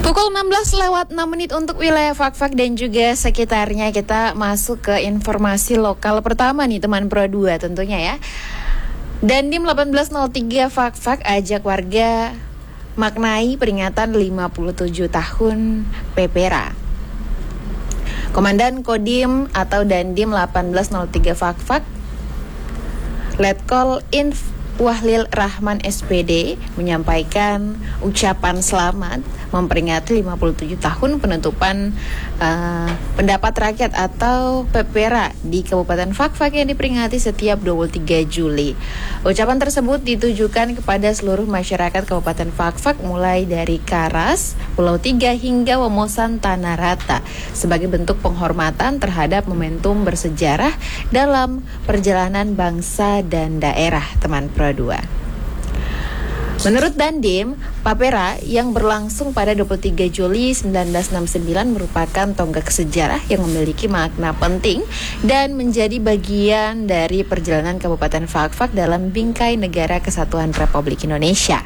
Pukul 16:06 untuk wilayah Fak-Fak dan juga sekitarnya. Kita masuk ke informasi lokal pertama nih teman Pro 2 tentunya ya. Dandim 1803 Fak-Fak ajak warga maknai peringatan 57 tahun PPRA. Komandan Kodim atau Dandim 1803 Fak-Fak Letkol Inf Wahlil Rahman SPD menyampaikan ucapan selamat memperingati 57 tahun penutupan pendapat rakyat atau PPRA di Kabupaten Fak-Fak yang diperingati setiap 23 Juli. Ucapan tersebut ditujukan kepada seluruh masyarakat Kabupaten Fak-Fak mulai dari Karas, Pulau Tiga hingga Wemosan Tanah Rata sebagai bentuk penghormatan terhadap momentum bersejarah dalam perjalanan bangsa dan daerah, teman Pro 2. Menurut Dandim, PPRA yang berlangsung pada 23 Juli 1969 merupakan tonggak sejarah yang memiliki makna penting dan menjadi bagian dari perjalanan Kabupaten Fak-Fak dalam bingkai negara kesatuan Republik Indonesia.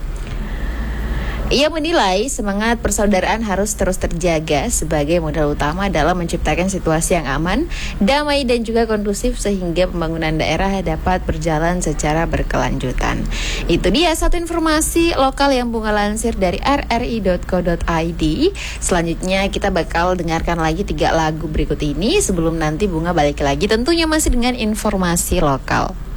Ia menilai semangat persaudaraan harus terus terjaga sebagai modal utama dalam menciptakan situasi yang aman, damai dan juga kondusif sehingga pembangunan daerah dapat berjalan secara berkelanjutan. Itu dia satu informasi lokal yang Bunga lansir dari rri.co.id. Selanjutnya kita bakal dengarkan lagi 3 lagu berikut ini sebelum nanti Bunga balik lagi tentunya masih dengan informasi lokal.